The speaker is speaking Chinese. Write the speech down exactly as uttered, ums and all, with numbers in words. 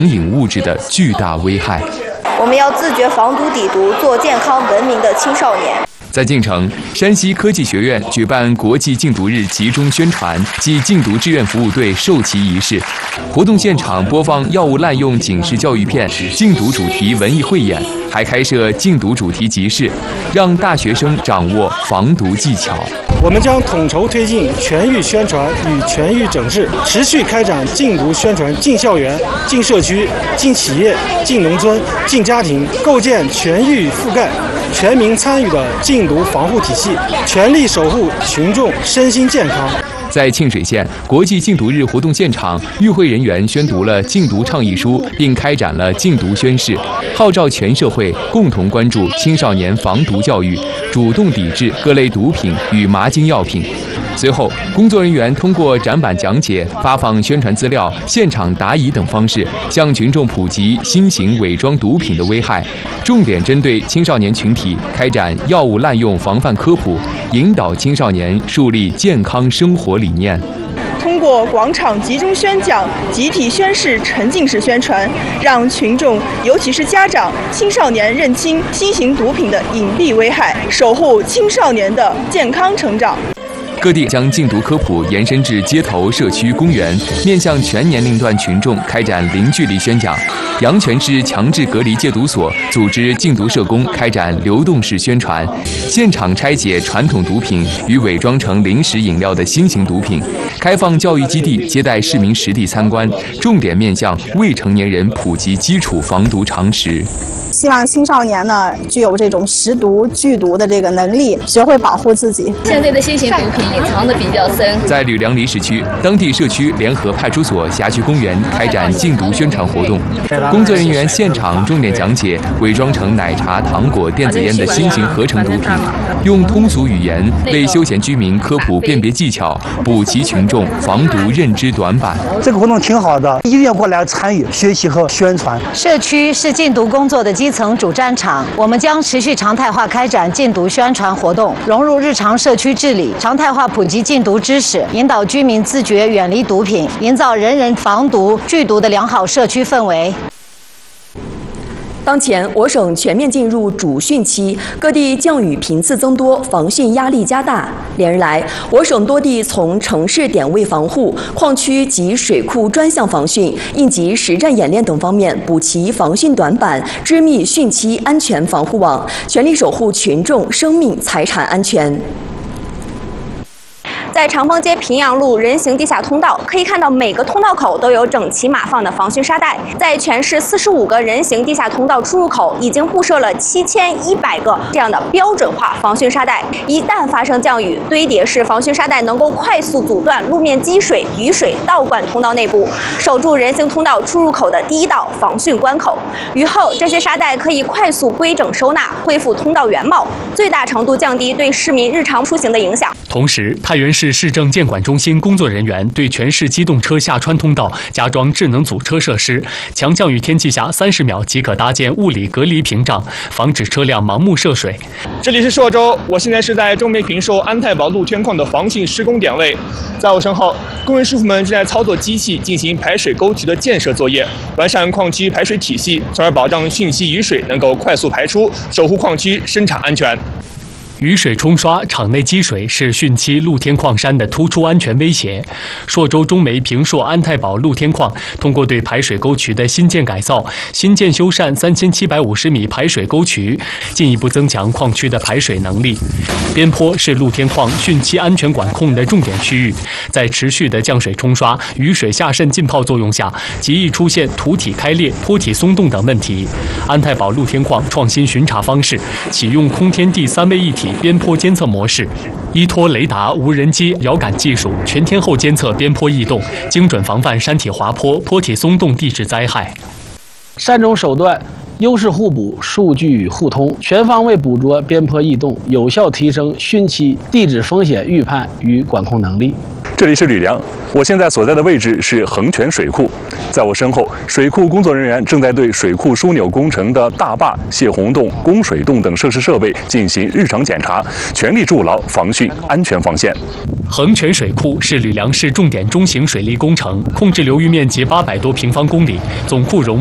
瘾物质的巨大危害。 我们要自觉防毒抵毒，做健康文明的青少年。 在晋城，山西科技学院举办国际禁毒日集中宣传暨禁毒志愿服务队授旗仪式。活动现场播放药物滥用警示教育片、禁毒主题文艺汇演，还开设禁毒主题集市，让大学生掌握防毒技巧。 我们将统筹推进全域宣传与全域整治，持续开展禁毒宣传进校园、进社区、进企业、进农村、进家庭，构建全域覆盖、全民参与的禁毒防护体系，全力守护群众身心健康。 在庆水县国际禁毒日活动现场，与会人员宣读了禁毒倡议书，并开展了禁毒宣誓，号召全社会共同关注青少年防毒教育，主动抵制各类毒品与麻筋药品。随后，工作人员通过展板讲解、发放宣传资料、现场答疑等方式，向群众普及新型伪装毒品的危害，重点针对青少年群体开展药物滥用防范科普，引导青少年树立健康生活理念。 通过广场集中宣讲、集体宣誓、沉浸式宣传，让群众，尤其是家长、青少年认清新型毒品的隐蔽危害，守护青少年的健康成长。 各地将禁毒科普延伸至街头、社区、公园，面向全年龄段群众开展零距离宣讲。阳泉市强制隔离戒毒所组织禁毒社工开展流动式宣传，现场拆解传统毒品与伪装成零食饮料的新型毒品，开放教育基地接待市民实地参观，重点面向未成年人普及基础防毒常识。 希望青少年呢具有这种识毒拒毒的这个能力，学会保护自己。 现在的新型毒品隐藏的比较深。 在吕梁离市区，当地社区联合派出所辖区公园开展禁毒宣传活动，工作人员现场重点讲解伪装成奶茶、糖果、电子烟的新型合成毒品，用通俗语言为休闲居民科普辨别技巧，补齐群众防毒认知短板。 这个活动挺好的，一定要过来参与学习和宣传。 社区是禁毒工作的基层主战场，我们将持续常态化开展禁毒宣传活动，融入日常社区治理，常态化普及禁毒知识，引导居民自觉远离毒品，营造人人防毒拒毒的良好社区氛围。 当前，我省全面进入主汛期，各地降雨频次增多，防汛压力加大。连日来，我省多地从城市点位防护、矿区及水库专项防汛、应急实战演练等方面补齐防汛短板，织密汛期安全防护网，全力守护群众生命财产安全。 在长风街平阳路人行地下通道，可以看到每个通道口都有整齐码放的防汛沙袋。在全市四十五个人行地下通道出入口，已经布设了七千一百个这样的标准化防汛沙袋。一旦发生降雨，堆叠式防汛沙袋能够快速阻断路面积水、雨水倒灌通道内部，守住人行通道出入口的第一道防汛关口。雨后，这些沙袋可以快速规整收纳，恢复通道原貌，最大程度降低对市民日常出行的影响。 同时，太原市市政监管中心工作人员对全市机动车下穿通道加装智能阻车设施，强降雨天气下三十秒即可搭建物理隔离屏障，防止车辆盲目涉水。 这里是朔州，我现在是在中梅平寿安泰堡露天矿的防汛施工点位，在我身后，工人师傅们正在操作机器进行排水沟渠的建设作业，完善矿区排水体系，从而保障汛期雨水能够快速排出，守护矿区生产安全。 雨水冲刷场内积水是汛期露天矿山的突出安全威胁。朔州中梅平朔安泰堡露天矿通过对排水沟渠的新建改造、新建修缮三千七百五十米排水沟渠，进一步增强矿区的排水能力。边坡是露天矿汛期安全管控的重点区域，在持续的降水冲刷、雨水下渗浸泡作用下，极易出现土体开裂、坡体松动等问题。安泰堡露天矿创新巡查方式，启用空天地三位一体边坡监测模式，依托雷达、无人机、遥感技术，全天候监测边坡异动，精准防范山体滑坡、坡体松动地质灾害。 三种手段优势互补，数据互通，全方位捕捉边坡异动，有效提升汛期地质风险预判与管控能力。 这里是吕梁，我现在所在的位置是衡泉水库，在我身后，水库工作人员正在对水库枢纽工程的大坝、泄洪洞、供水洞等设施设备进行日常检查，全力筑牢防汛安全防线。 衡泉水库是吕梁市重点中型水利工程，控制流域面积八百多平方公里，总库容